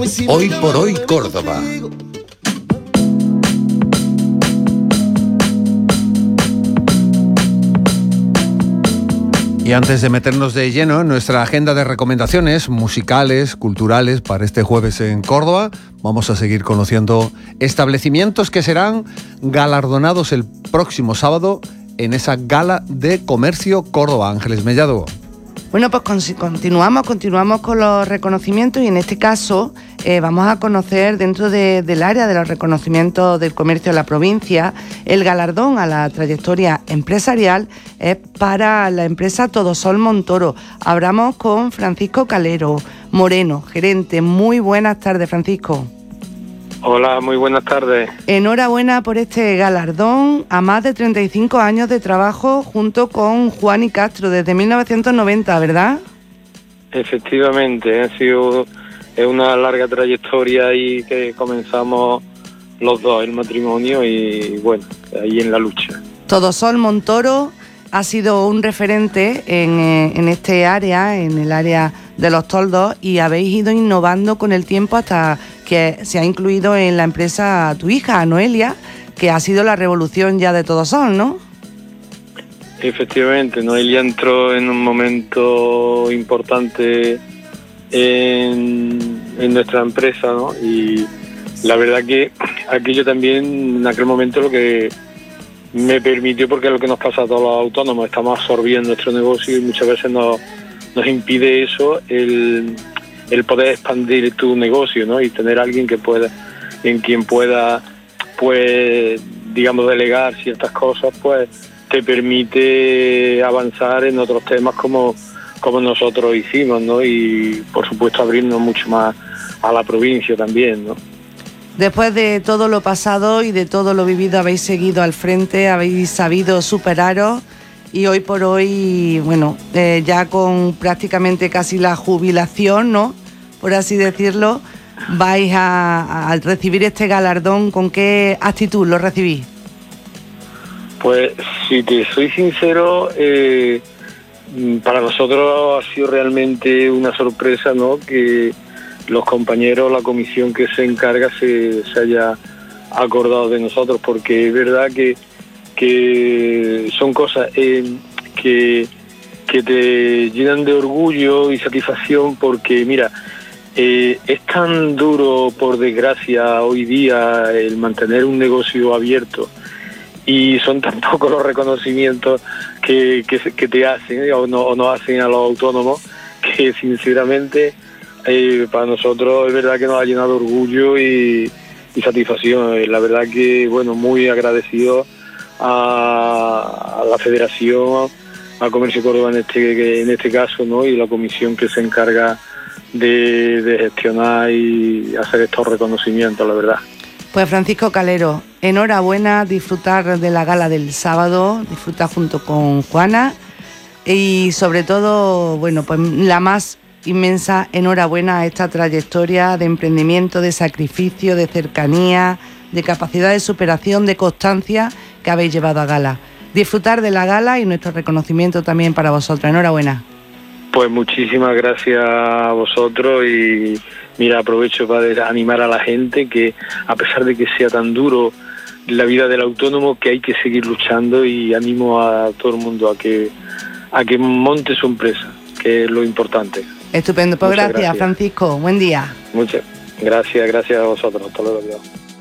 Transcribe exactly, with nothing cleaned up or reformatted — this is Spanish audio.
Hoy por hoy Córdoba. Y antes de meternos de lleno en nuestra agenda de recomendaciones musicales, culturales para este jueves en Córdoba, vamos a seguir conociendo establecimientos que serán galardonados el próximo sábado en esa Gala de Comercio Córdoba. Ángeles Mellado. Bueno, pues continuamos, continuamos con los reconocimientos y en este caso eh, vamos a conocer dentro de, del área de los reconocimientos del comercio de la provincia, el galardón a la trayectoria empresarial es para la empresa Todosol Montoro. Hablamos con Francisco Calero Moreno, gerente. Muy buenas tardes, Francisco. Hola, muy buenas tardes. Enhorabuena por este galardón a más de treinta y cinco años de trabajo junto con Juan y Castro desde mil novecientos noventa, ¿verdad? Efectivamente, ha sido es una larga trayectoria ahí que comenzamos los dos, el matrimonio y bueno, ahí en la lucha. Todosol Montoro ha sido un referente en, en este área, en el área de los toldos, y habéis ido innovando con el tiempo hasta que se ha incluido en la empresa tu hija, Noelia, que ha sido la revolución ya de Todosol, ¿no? Efectivamente, Noelia entró en un momento importante en, en nuestra empresa, ¿no? Y la verdad que aquello también en aquel momento lo que me permitió, porque es lo que nos pasa a todos los autónomos, estamos absorbiendo nuestro negocio y muchas veces nos, nos impide eso, el, el poder expandir tu negocio, ¿no? Y tener a alguien que pueda, en quien pueda, pues, digamos, delegar ciertas cosas, pues, te permite avanzar en otros temas como, como nosotros hicimos, ¿no? Y, por supuesto, abrirnos mucho más a la provincia también, ¿no? Después de todo lo pasado y de todo lo vivido, habéis seguido al frente, habéis sabido superaros y hoy por hoy, bueno, eh, ya con prácticamente casi la jubilación, ¿no?, por así decirlo, vais a, a recibir este galardón. ¿Con qué actitud lo recibís? Pues, si te soy sincero, eh, para nosotros ha sido realmente una sorpresa, ¿no?, que los compañeros, la comisión que se encarga se, se haya acordado de nosotros, porque es verdad que, que son cosas eh, que, que te llenan de orgullo y satisfacción, porque mira, eh, es tan duro, por desgracia, hoy día el mantener un negocio abierto, y son tan pocos los reconocimientos que, que, que te hacen, ¿eh? o, no, o no hacen a los autónomos, que sinceramente Eh, para nosotros es verdad que nos ha llenado de orgullo y, y satisfacción. Eh, la verdad que, bueno, muy agradecido a, a la Federación, a Comercio Córdoba en este, en este caso, ¿no?, y la comisión que se encarga de, de gestionar y hacer estos reconocimientos, la verdad. Pues Francisco Calero, enhorabuena, disfrutar de la gala del sábado, disfrutar junto con Juana y sobre todo, bueno, pues la más inmensa enhorabuena a esta trayectoria de emprendimiento, de sacrificio, de cercanía, de capacidad de superación, de constancia que habéis llevado a gala. Disfrutar de la gala y nuestro reconocimiento también para vosotros. Enhorabuena. Pues muchísimas gracias a vosotros y mira, aprovecho para animar a la gente que a pesar de que sea tan duro la vida del autónomo, que hay que seguir luchando, y animo a todo el mundo a que, a que monte su empresa, que es lo importante. Estupendo, pues gracias, gracias, Francisco. Buen día. Muchas gracias, gracias a vosotros. Hasta luego.